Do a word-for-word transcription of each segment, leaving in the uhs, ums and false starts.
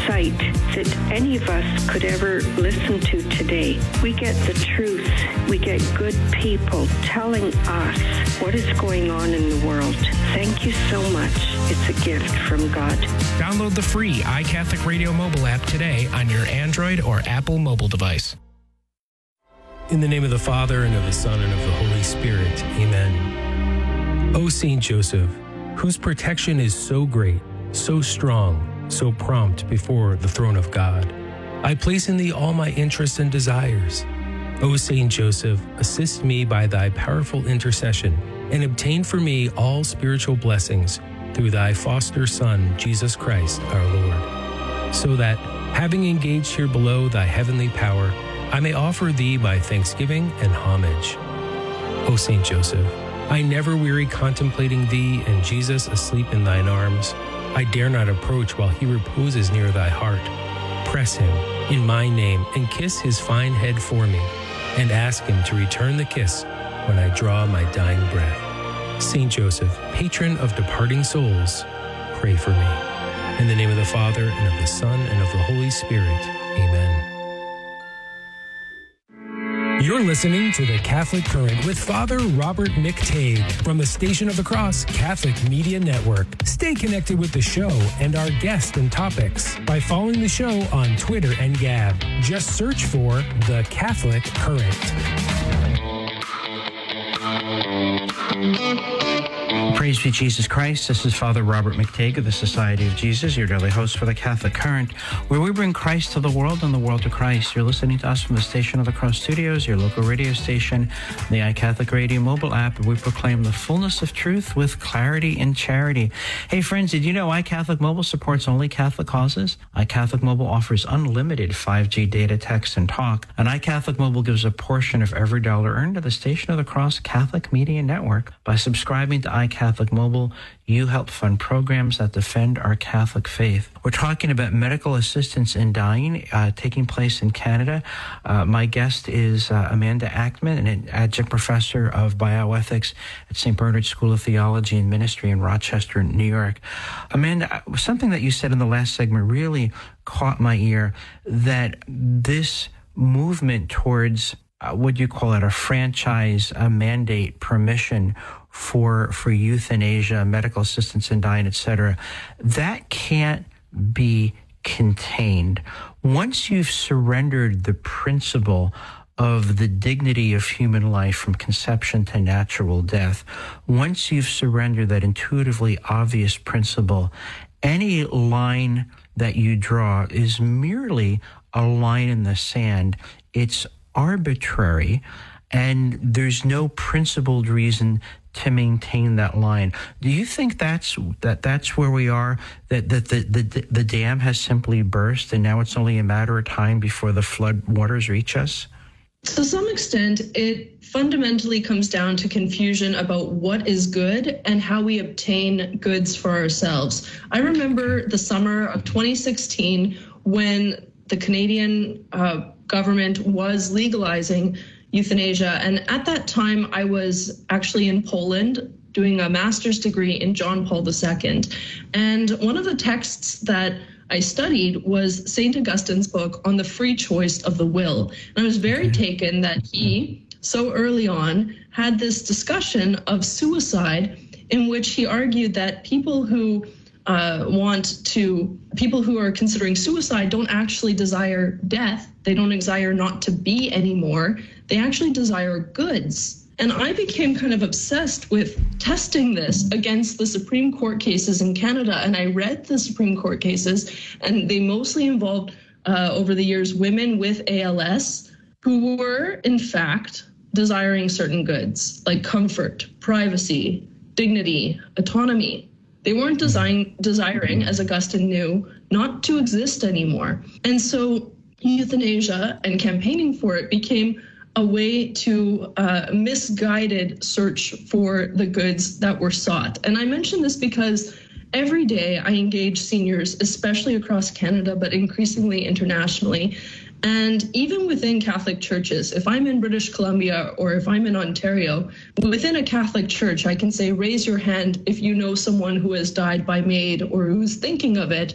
sight that any of us could ever listen to today. We get the truth. We get good people telling us what is going on in the world. Thank you so much. It's a gift from God. Download the free iCatholic Radio mobile app today on your Android or Apple mobile device. In the name of the Father, and of the Son, and of the Holy Spirit. Amen. O Saint Joseph, whose protection is so great, so strong, so prompt before the throne of God, I place in thee all my interests and desires. O Saint Joseph, assist me by thy powerful intercession, and obtain for me all spiritual blessings through thy foster Son, Jesus Christ, our Lord, so that, having engaged here below thy heavenly power, I may offer thee my thanksgiving and homage. O Saint Joseph, I never weary contemplating thee and Jesus asleep in thine arms. I dare not approach while he reposes near thy heart. Press him in my name and kiss his fine head for me, and ask him to return the kiss when I draw my dying breath. Saint Joseph, patron of departing souls, pray for me. In the name of the Father, and of the Son, and of the Holy Spirit. Amen. You're listening to The Catholic Current with Father Robert McTague from the Station of the Cross Catholic Media Network. Stay connected with the show and our guests and topics by following the show on Twitter and Gab. Just search for The Catholic Current. Praise be Jesus Christ. This is Father Robert McTague of the Society of Jesus, your daily host for the Catholic Current, where we bring Christ to the world and the world to Christ. You're listening to us from the Station of the Cross Studios, your local radio station, the iCatholic Radio mobile app, and we proclaim the fullness of truth with clarity and charity. Hey friends, did you know iCatholic Mobile supports only Catholic causes? iCatholic Mobile offers unlimited five G data, text, and talk, and iCatholic Mobile gives a portion of every dollar earned to the Station of the Cross Catholic Media Network. By subscribing to iCatholic Mobile, you help fund programs that defend our Catholic faith. We're talking about medical assistance in dying uh, taking place in Canada. Uh, my guest is uh, Amanda Ackman, an adjunct professor of bioethics at Saint Bernard School of Theology and Ministry in Rochester, New York. Amanda, something that you said in the last segment really caught my ear, that this movement towards uh, what do you call it, a franchise, a mandate, permission for for euthanasia, medical assistance in dying, et cetera, that can't be contained. Once you've surrendered the principle of the dignity of human life from conception to natural death, once you've surrendered that intuitively obvious principle, any line that you draw is merely a line in the sand. It's arbitrary, and there's no principled reason to maintain that line. Do you think that's that that's where we are, that, that the, the, the dam has simply burst and now it's only a matter of time before the flood waters reach us? To some extent, it fundamentally comes down to confusion about what is good and how we obtain goods for ourselves. I remember the summer of twenty sixteen when the Canadian uh, government was legalizing euthanasia. And at that time, I was actually in Poland doing a master's degree in John Paul the Second. And one of the texts that I studied was Saint Augustine's book on the free choice of the will. And I was very taken that he, so early on, had this discussion of suicide in which he argued that people who uh, want to, people who are considering suicide don't actually desire death. They don't desire not to be anymore. They actually desire goods. And I became kind of obsessed with testing this against the Supreme Court cases in Canada. And I read the Supreme Court cases, and they mostly involved, uh, over the years, women with A L S who were, in fact, desiring certain goods like comfort, privacy, dignity, autonomy. They weren't design, desiring, as Augustine knew, not to exist anymore. And so euthanasia and campaigning for it became a way to uh, misguided search for the goods that were sought. And I mention this because every day I engage seniors, especially across Canada, but increasingly internationally. And even within Catholic churches, if I'm in British Columbia or if I'm in Ontario, within a Catholic church, I can say, raise your hand if you know someone who has died by MAID or who's thinking of it.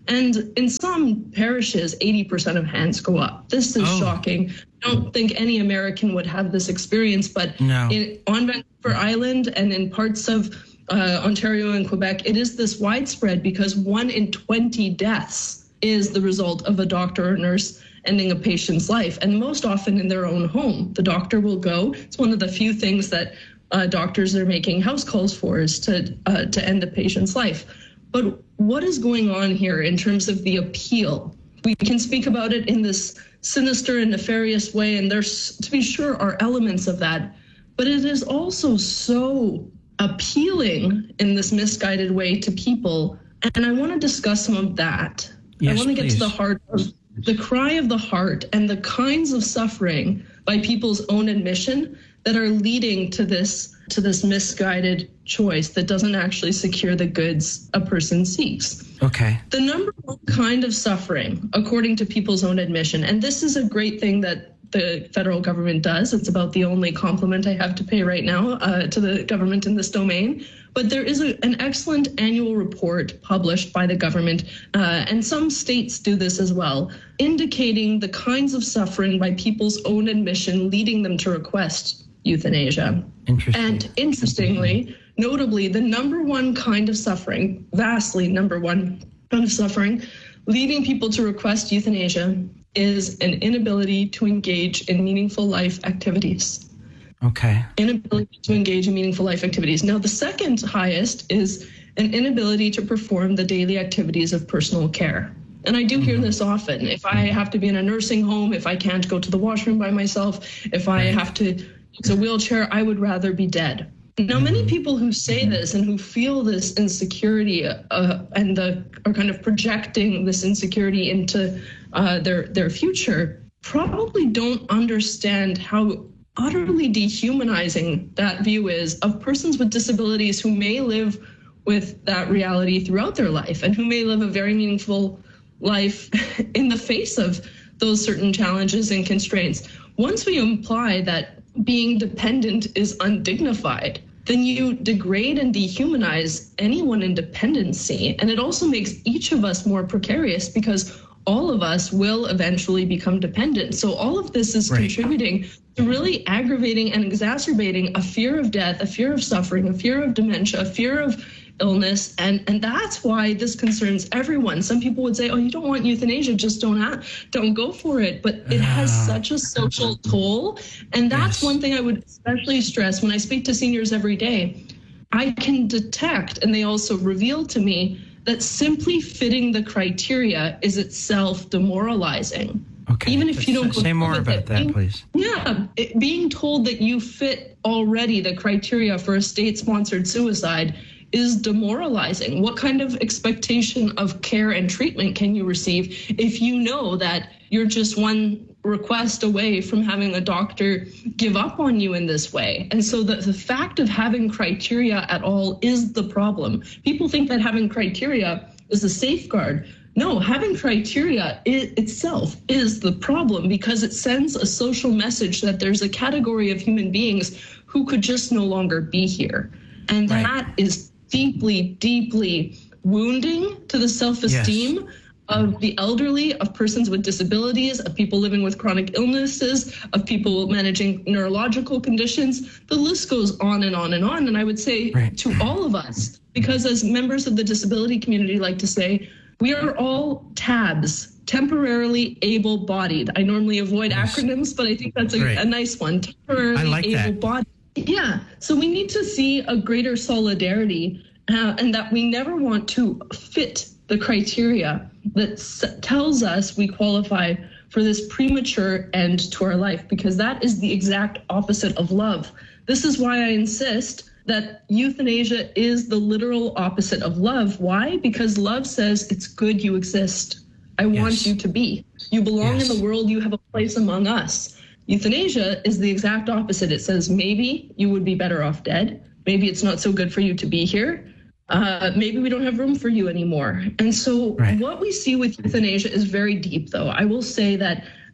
And in some parishes, eighty percent of hands go up. This is oh. shocking. I don't think any American would have this experience, but no. in, on Vancouver Island and in parts of uh, Ontario and Quebec, it is this widespread because one in twenty deaths is the result of a doctor or nurse ending a patient's life, and most often in their own home. The doctor will go. It's one of the few things that uh, doctors are making house calls for is to uh, to end a patient's life. But what is going on here in terms of the appeal? We can speak about it in this sinister and nefarious way, and there's, to be sure, are elements of that. But it is also so appealing in this misguided way to people. And I want to discuss some of that. Yes, I want to get please. to the heart of the cry of the heart and the kinds of suffering by people's own admission that are leading to this to this misguided choice that doesn't actually secure the goods a person seeks. Okay. The number one kind of suffering, according to people's own admission, and this is a great thing that the federal government does. It's about the only compliment I have to pay right now uh, to the government in this domain. But there is a, an excellent annual report published by the government, uh, and some states do this as well, indicating the kinds of suffering by people's own admission leading them to request euthanasia. Interesting. And interestingly, notably, the number one kind of suffering, vastly number one kind of suffering, leading people to request euthanasia is an inability to engage in meaningful life activities. Okay. Inability to engage in meaningful life activities. Now, the second highest is an inability to perform the daily activities of personal care. And I do hear mm-hmm. this often. If I have to be in a nursing home, if I can't go to the washroom by myself, if I have to use a wheelchair, I would rather be dead. Now, many people who say this and who feel this insecurity uh, and the, are kind of projecting this insecurity into uh, their, their future probably don't understand how utterly dehumanizing that view is of persons with disabilities who may live with that reality throughout their life and who may live a very meaningful life in the face of those certain challenges and constraints. Once we imply that being dependent is undignified, then you degrade and dehumanize anyone in dependency. And it also makes each of us more precarious because all of us will eventually become dependent. So all of this is right. contributing to really aggravating and exacerbating a fear of death, a fear of suffering, a fear of dementia, a fear of illness. And, and that's why this concerns everyone. Some people would say, oh, you don't want euthanasia, just don't have, don't go for it. But it has uh, such a social toll. And that's yes. one thing I would especially stress when I speak to seniors every day. I can detect, and they also reveal to me, that simply fitting the criteria is itself demoralizing. Okay. Even if you don't say more about it. that, being, please. Yeah, it, being told that you fit already the criteria for a state-sponsored suicide is demoralizing. What kind of expectation of care and treatment can you receive if you know that you're just one request away from having a doctor give up on you in this way? And so the, the fact of having criteria at all is the problem. People think that having criteria is a safeguard. No, having criteria it itself is the problem because it sends a social message that there's a category of human beings who could just no longer be here. And right. that is deeply, deeply wounding to the self-esteem yes. of the elderly, of persons with disabilities, of people living with chronic illnesses, of people managing neurological conditions. The list goes on and on and on. And I would say right. to all of us, because as members of the disability community like to say, we are all tabs, temporarily able-bodied. I normally avoid yes. acronyms, but I think that's a, right. a nice one. Temporarily like able-bodied. Yeah, so we need to see a greater solidarity uh, and that we never want to fit the criteria that s- tells us we qualify for this premature end to our life, because that is the exact opposite of love. This is why I insist that euthanasia is the literal opposite of love. Why? Because love says it's good you exist. I yes. want you to be. You belong yes. in the world. You have a place among us. Euthanasia is the exact opposite. It says maybe you would be better off dead. Maybe it's not so good for you to be here. Uh, maybe we don't have room for you anymore. And so right. what we see with euthanasia is very deep, though. I will say that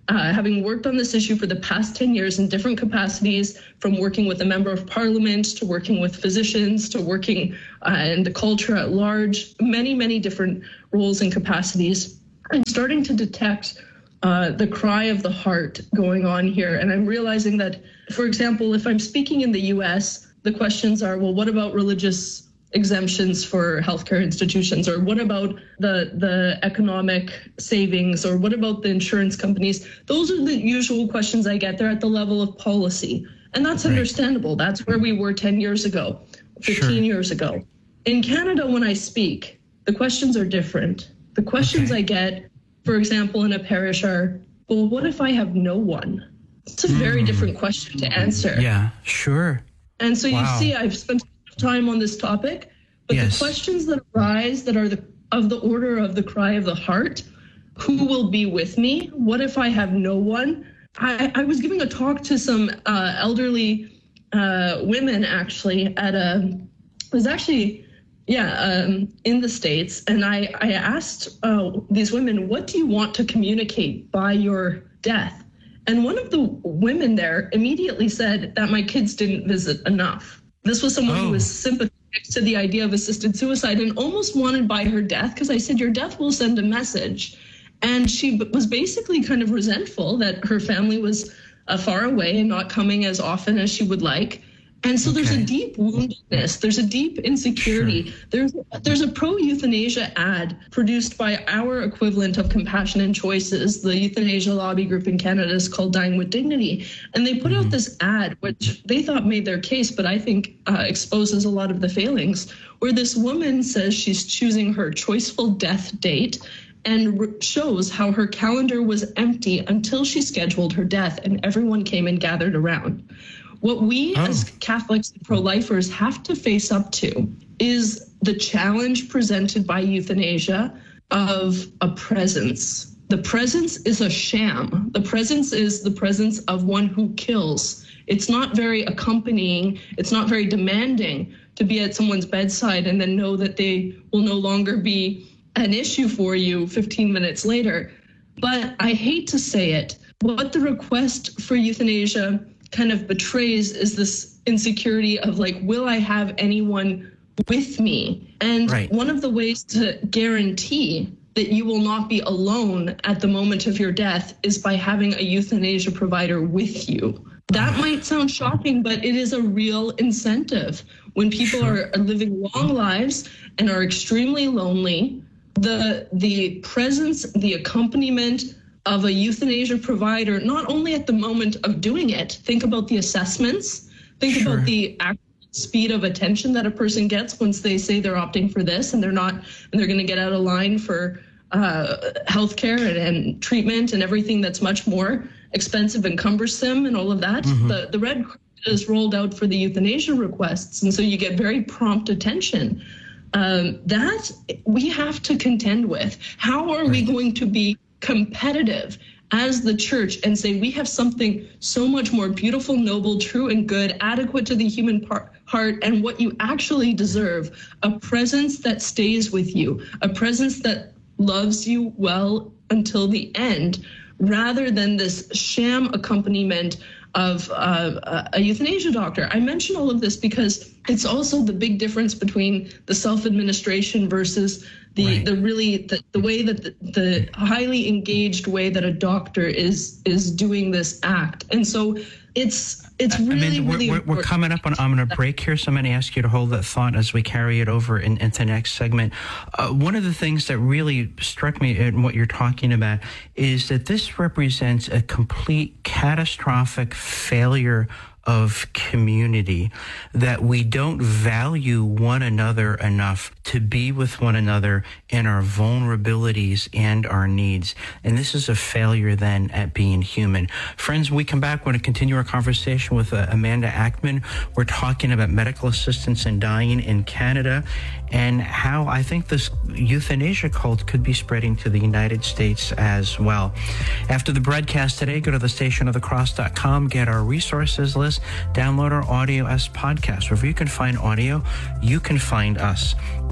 uh, having worked on this issue for the past ten years in different capacities, from working with a member of parliament to working with physicians to working uh, in the culture at large, many, many different roles and capacities, I'm starting to detect uh, the cry of the heart going on here. And I'm realizing that, for example, if I'm speaking in the U S, the questions are, well, what about religious exemptions for healthcare institutions, or what about the the economic savings, or what about the insurance companies? Those are the usual questions I get. They're at the level of policy, and that's right. Understandable. That's where we were ten years ago, fifteen sure. years ago. In Canada, when I speak, the questions are different. The questions okay. I get, for example, in a parish are, well, what if I have no one? It's a very mm. different question to answer. Yeah, sure. And so wow. you see, I've spent time on this topic, but yes. the questions that arise that are the of the order of the cry of the heart, who will be with me? What if I have no one? I, I was giving a talk to some uh, elderly uh, women actually at a, it was actually, yeah, um, in the States. And I, I asked uh, these women, what do you want to communicate by your death? And one of the women there immediately said that my kids didn't visit enough. This was someone oh. who was sympathetic to the idea of assisted suicide and almost wanted by her death, because I said, your death will send a message. And she was basically kind of resentful that her family was uh, far away and not coming as often as she would like. And so okay. there's a deep woundedness. There's a deep insecurity. Sure. There's there's a pro-euthanasia ad produced by our equivalent of Compassion and Choices. The euthanasia lobby group in Canada is called Dying with Dignity. And they put mm-hmm. out this ad, which they thought made their case, but I think uh, exposes a lot of the failings, where this woman says she's choosing her choiceful death date and r- shows how her calendar was empty until she scheduled her death and everyone came and gathered around. What we oh. as Catholics and pro-lifers have to face up to is the challenge presented by euthanasia of a presence. The presence is a sham. The presence is the presence of one who kills. It's not very accompanying. It's not very demanding to be at someone's bedside and then know that they will no longer be an issue for you fifteen minutes later. But I hate to say it, what the request for euthanasia kind of betrays is this insecurity of like, will I have anyone with me? And right. one of the ways to guarantee that you will not be alone at the moment of your death is by having a euthanasia provider with you. That might sound shocking, but it is a real incentive. When people sure. are living long lives and are extremely lonely, the the presence, the accompaniment of a euthanasia provider, not only at the moment of doing it, think about the assessments, think sure. about the actual speed of attention that a person gets once they say they're opting for this and they're not, and they're going to get out of line for uh, healthcare and, and treatment and everything that's much more expensive and cumbersome and all of that. Mm-hmm. The, the red card is rolled out for the euthanasia requests, and so you get very prompt attention. Um, that we have to contend with. How are right. we going to be competitive as the church and say we have something so much more beautiful, noble, true, and good, adequate to the human par- heart and what you actually deserve, a presence that stays with you, a presence that loves you well until the end, rather than this sham accompaniment of uh, a euthanasia doctor. I mention all of this because it's also the big difference between the self-administration versus the right. the really the, the way that the, the highly engaged way that a doctor is is doing this act. And so it's it's really, Amanda, really we're, we're, we're coming up on, I'm going to break here, so I'm going to ask you to hold that thought as we carry it over in, into the next segment. Uh, one of the things that really struck me in what you're talking about is that this represents a complete catastrophic failure of community, that we don't value one another enough to be with one another in our vulnerabilities and our needs. And this is a failure then at being human. Friends, when we come back, we're going to continue our conversation with uh, Amanda Ackman. We're talking about medical assistance and dying in Canada and how I think this euthanasia cult could be spreading to the United States as well. After the broadcast today, go to the station of the cross dot com, get our resources list, download our audio as podcast. Wherever you can find audio, you can find us.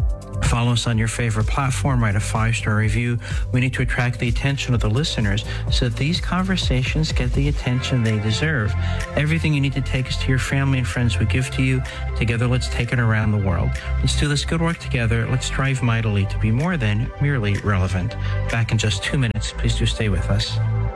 Follow us on your favorite platform, write a five-star review. We need to attract the attention of the listeners so that these conversations get the attention they deserve. Everything you need to take us to your family and friends we give to you. Together, let's take it around the world. Let's do this good work together. Let's strive mightily to be more than merely relevant. Back in just two minutes. Please do stay with us.